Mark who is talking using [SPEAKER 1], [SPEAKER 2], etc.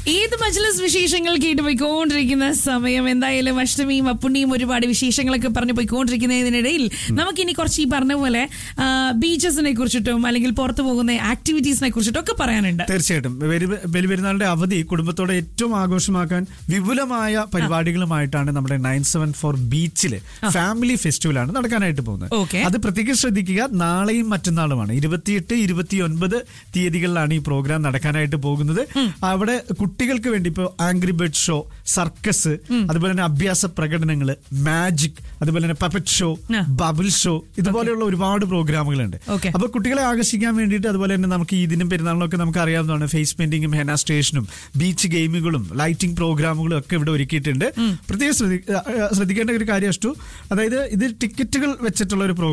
[SPEAKER 1] ഏത് മജ്‌ലിസ് വിശേഷങ്ങൾ കേട്ട് പോയിക്കൊണ്ടിരിക്കുന്ന സമയം. എന്തായാലും അഷ്ടമിയും അപ്പുണ്ണിയും ഒരുപാട് വിശേഷങ്ങളൊക്കെ പറഞ്ഞു പോയിക്കൊണ്ടിരിക്കുന്നതിനിടയിൽ നമുക്കിനി കുറച്ച് ഈ പറഞ്ഞ പോലെ ബീച്ചസിനെ കുറിച്ചിട്ടും അല്ലെങ്കിൽ പുറത്തു പോകുന്ന ആക്ടിവിറ്റീസിനെ കുറിച്ചിട്ടും ഒക്കെ പറയാനുണ്ട്.
[SPEAKER 2] തീർച്ചയായിട്ടും ബലിപെരുന്നാളിന്റെ അവധി കുടുംബത്തോടെ ഏറ്റവും ആഘോഷമാക്കാൻ വിപുലമായ പരിപാടികളുമായിട്ടാണ് നമ്മുടെ 974 ബീച്ചില് ഫാമിലി ഫെസ്റ്റിവൽ ആണ് നടക്കാനായിട്ട് പോകുന്നത്. അത് പ്രത്യേകം ശ്രദ്ധിക്കുക. നാളെയും മറ്റന്നാളുമാണ് 28, 29 തീയതികളിലാണ് ഈ പ്രോഗ്രാം നടക്കാനായിട്ട് പോകുന്നത്. അവിടെ കുട്ടികൾക്ക് വേണ്ടി ഇപ്പോൾ ആംഗ്രി ബേർഡ് ഷോ, സർക്കസ്, അതുപോലെ തന്നെ അഭ്യാസ പ്രകടനങ്ങള്, മാജിക്, അതുപോലെ തന്നെ പപ്പറ്റ് ഷോ, ബബിൾ ഷോ, ഇതുപോലെയുള്ള ഒരുപാട് പ്രോഗ്രാമുകളുണ്ട്. അപ്പൊ കുട്ടികളെ ആകർഷിക്കാൻ വേണ്ടിയിട്ട് അതുപോലെ തന്നെ നമുക്ക് ഇതിനും പെരുന്നാളിനും ഒക്കെ നമുക്ക് അറിയാവുന്നതാണ് ഫേസ് പെയിന്റിങ്ങും ഹെന സ്റ്റേഷനും ബീച്ച് ഗെയിമുകളും ലൈറ്റിംഗ് പ്രോഗ്രാമുകളും ഒക്കെ ഇവിടെ ഒരുക്കിയിട്ടുണ്ട്. പ്രത്യേകം ശ്രദ്ധിക്കേണ്ട ഒരു കാര്യം അഷ്ടു, അതായത് ഇത് ടിക്കറ്റുകൾ വെച്ചിട്ടുള്ള ഒരു